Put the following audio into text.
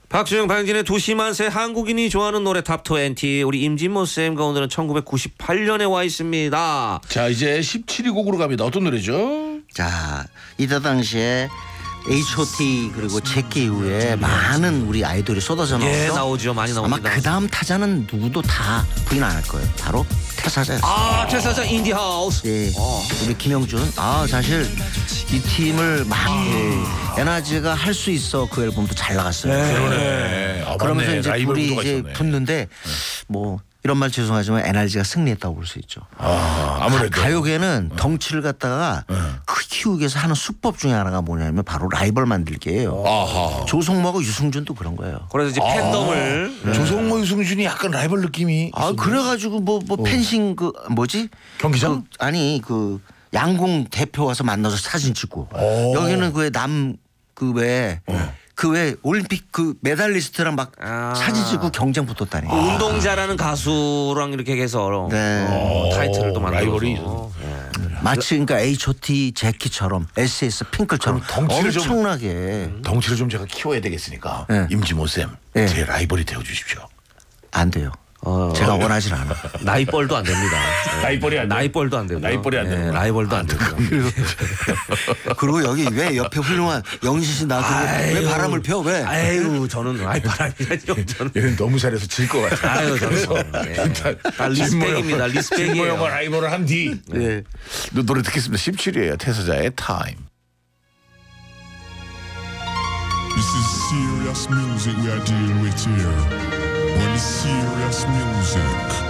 박수영 방진의 두시만세 한국인이 좋아하는 노래 탑20 우리 임진모 쌤과 오늘은 1998년에 와 있습니다. 자 이제 17위 곡으로 갑니다. 어떤 노래죠? 자 이때 당시에 H.O.T 그리고 제키 이후에 많은 우리 아이돌이 쏟아져 나오죠. 예, 나오죠. 많이 나옵니다. 아마 그 다음 타자는 누구도 다 부인 안 할 거예요. 바로 태사자였어요. 아, 태사자 인디하우스. 예, 우리 김영준. 사실 이 팀을 막 에너지가 할 수 있어 그 앨범도 잘 나갔어요. 그러네. 그러면서 이제 라이벌 둘이 구도가 이제 있었네. 붙는데 뭐 이런 말 죄송하지만 NRG가 승리했다고 볼 수 있죠. 아무래도 가요계는 덩치를 갖다가 키우기 위해서 하는 수법 중에 하나가 뭐냐면 바로 라이벌 만들기예요. 아하. 조성모하고 유승준도 그런 거예요. 그래서 이제 팬덤을 조성모 유승준이 약간 라이벌 느낌이 그래가지고 뭐 펜싱 그 뭐지 경기장? 아니 그 양궁 대표 와서 만나서 사진 찍고 여기는 그 남 그 왜 올림픽 그 메달리스트랑 막 사진 찍고 경쟁 붙었다니. 운동 잘하는 가수랑 이렇게 해서 네. 타이틀을 또 만들어서. 라이벌이 마치 그러니까 H.O.T 제키처럼 S.S 핑클처럼 그럼 덩치를 좀- 엄청나게 덩치를 좀 제가 키워야 되겠으니까 네. 임지모 쌤, 네. 제 라이벌이 되어 주십시오. 안 돼요. 제가 원하진 않아. 나이벌도 안 됩니다. 나이벌이 안 돼요? 나이벌도 안 되고. 나이벌이 안 되는구나. 라이벌도 안 되고. 그리고 여기 왜 옆에 훌륭한 영신 씨 놔두고 왜 바람을 펴 왜? 아유, 저는 바람이라니요. 저는. 얘는 너무 잘해서 질 것 같아. 아유, 저는. 다 리스펙입니다. 진모 리스펙이에요. 형과 라이벌을 한 뒤. 네. 노래 듣겠습니다. 17위에요. 태사자의 타임. This is serious music we are dealing with here. Only serious music.